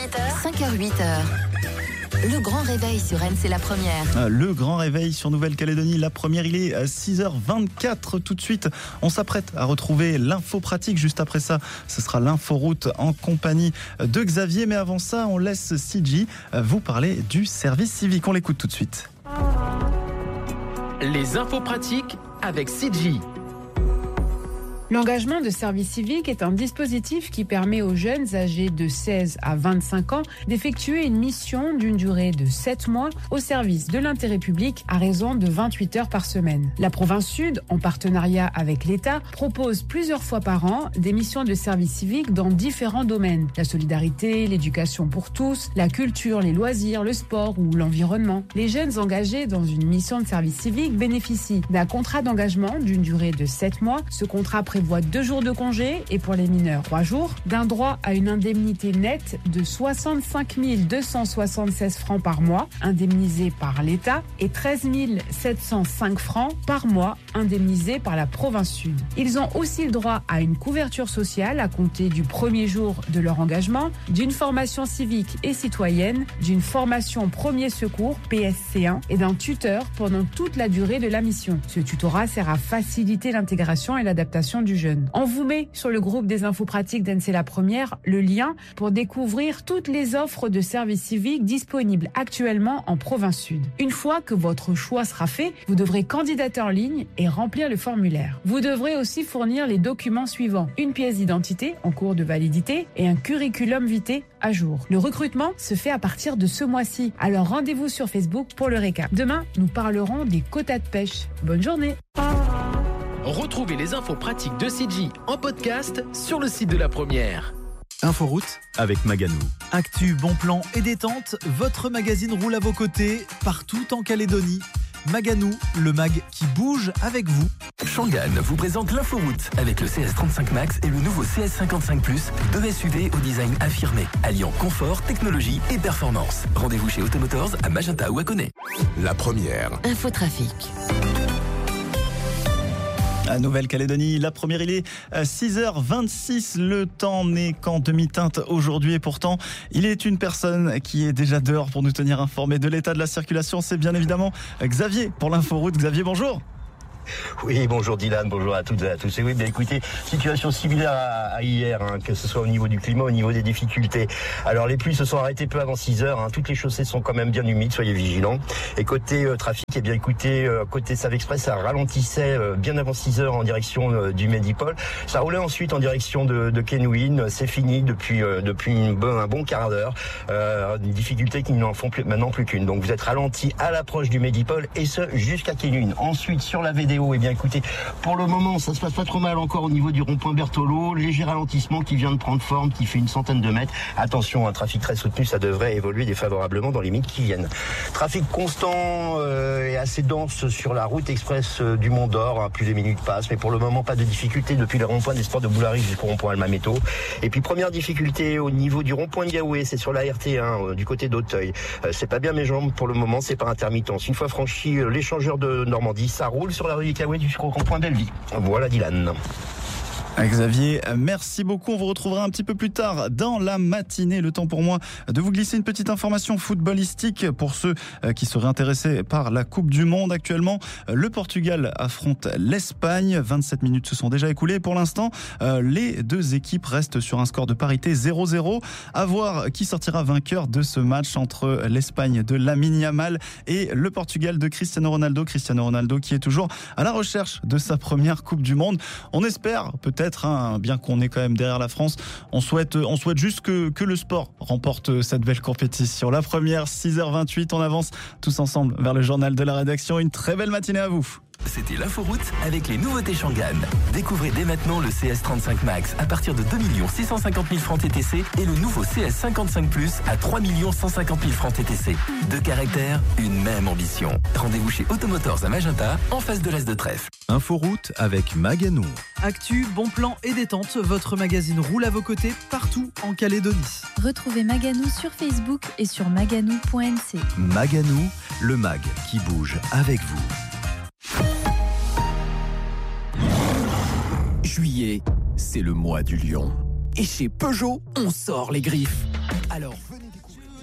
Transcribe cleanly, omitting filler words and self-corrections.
8h, 5h, 8h. Le grand réveil sur N, c'est la première. Le grand réveil sur Nouvelle-Calédonie, la première, il est à 6h24. Tout de suite, on s'apprête à retrouver l'info pratique. Juste après ça, ce sera l'inforoute en compagnie de Xavier. Mais avant ça, on laisse CJ vous parler du service civique. On l'écoute tout de suite. Les infos pratiques avec CJ. L'engagement de service civique est un dispositif qui permet aux jeunes âgés de 16 à 25 ans d'effectuer une mission d'une durée de 7 mois au service de l'intérêt public à raison de 28 heures par semaine. La province Sud, en partenariat avec l'État, propose plusieurs fois par an des missions de service civique dans différents domaines. La solidarité, l'éducation pour tous, la culture, les loisirs, le sport ou l'environnement. Les jeunes engagés dans une mission de service civique bénéficient d'un contrat d'engagement d'une durée de 7 mois. Ce contrat prévoit 2 jours de congé et pour les mineurs 3 jours, d'un droit à une indemnité nette de 65 276 francs par mois, indemnisés par l'État, et 13 705 francs par mois, indemnisés par la province Sud. Ils ont aussi le droit à une couverture sociale à compter du premier jour de leur engagement, d'une formation civique et citoyenne, d'une formation premier secours, PSC1, et d'un tuteur pendant toute la durée de la mission. Ce tutorat sert à faciliter l'intégration et l'adaptation du jeune. On vous met sur le groupe des infos pratiques d'NC La Première le lien pour découvrir toutes les offres de services civiques disponibles actuellement en province Sud. Une fois que votre choix sera fait, vous devrez candidater en ligne et remplir le formulaire. Vous devrez aussi fournir les documents suivants: une pièce d'identité en cours de validité et un curriculum vitae à jour. Le recrutement se fait à partir de ce mois-ci. Alors rendez-vous sur Facebook pour le récap. Demain, nous parlerons des quotas de pêche. Bonne journée. Retrouvez les infos pratiques de CJ en podcast sur le site de la première. Inforoute avec Maganou. Actu, bon plan et détente, votre magazine roule à vos côtés, partout en Calédonie. Maganou, le mag qui bouge avec vous. Shangan vous présente l'inforoute avec le CS35 Max et le nouveau CS55 Plus, 2 SUV au design affirmé, alliant confort, technologie et performance. Rendez-vous chez Automotors à Magenta ou à Koné. La première. Infotrafic. À Nouvelle-Calédonie, la première, il est à 6h26. Le temps n'est qu'en demi-teinte aujourd'hui et pourtant, il est une personne qui est déjà dehors pour nous tenir informés de l'état de la circulation. C'est bien évidemment Xavier pour l'inforoute. Xavier, bonjour. Oui, bonjour Dylan, bonjour à toutes et à tous. Et oui, bien écoutez, situation similaire à hier, que ce soit au niveau du climat, au niveau des difficultés. Alors les pluies se sont arrêtées peu avant 6 heures, toutes les chaussées sont quand même bien humides, soyez vigilants. Et côté trafic, eh bien écoutez, côté Save Express, ça ralentissait bien avant 6 heures en direction du Medipol. Ça roulait ensuite en direction de Kenouin, c'est fini depuis un bon quart d'heure. Une difficulté qui n'en font maintenant plus qu'une. Donc vous êtes ralenti à l'approche du Medipol et ce jusqu'à Kenouin. Ensuite sur la VDO, eh bien écoutez, pour le moment ça se passe pas trop mal encore au niveau du rond-point Bertolo, léger ralentissement qui vient de prendre forme, qui fait une centaine de mètres. Attention, un trafic très soutenu, ça devrait évoluer défavorablement dans les minutes qui viennent. Trafic constant et assez dense sur la route express du Mont d'Or, plus les minutes passent, mais pour le moment pas de difficulté depuis le rond-point des Sports de Boulari jusqu'au rond-point Almaméto. Et puis première difficulté au niveau du rond-point de Gaoué, c'est sur la RT1 du côté d'Auteuil. C'est pas bien mes jambes pour le moment, c'est par intermittence. Une fois franchi l'échangeur de Normandie, ça roule sur la rue Kaoué jusqu'au rond-point Belleville. Voilà Dylan. Xavier, merci beaucoup. On vous retrouvera un petit peu plus tard dans la matinée. Le temps pour moi de vous glisser une petite information footballistique pour ceux qui seraient intéressés par la Coupe du Monde. Actuellement, le Portugal affronte l'Espagne. 27 minutes se sont déjà écoulées. Pour l'instant, les deux équipes restent sur un score de parité 0-0. À voir qui sortira vainqueur de ce match entre l'Espagne de Lamine Yamal et le Portugal de Cristiano Ronaldo. Cristiano Ronaldo qui est toujours à la recherche de sa première Coupe du Monde. On espère peut-être, bien qu'on est quand même derrière la France, on souhaite juste que le sport remporte cette belle compétition. La première, 6h28, on avance tous ensemble vers le journal de la rédaction. Une très belle matinée à vous. C'était l'inforoute avec les nouveautés Shangan. Découvrez dès maintenant le CS35 Max à partir de 2 650 000 francs TTC et le nouveau CS55 Plus à 3 150 000 francs TTC. 2 caractères, une même ambition. Rendez-vous chez Automotors à Magenta, en face de l'Est de Trèfle. Inforoute avec Maganou. Actu, bon plan et détente, votre magazine roule à vos côtés partout en Calédonie. Retrouvez Maganou sur Facebook et sur maganou.nc. Maganou, le mag qui bouge avec vous. Juillet, c'est le mois du lion. Et chez Peugeot, on sort les griffes. Alors venez découvrir.